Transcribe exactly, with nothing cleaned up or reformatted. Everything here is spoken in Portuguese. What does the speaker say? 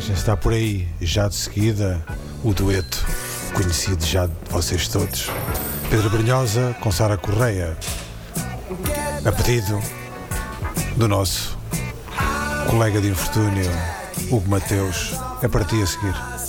Já está por aí, já de seguida, o dueto conhecido já de vocês todos. Pedro Brunhosa com Sara Correia, a pedido do nosso colega de infortúnio, Hugo Mateus. É para ti a seguir.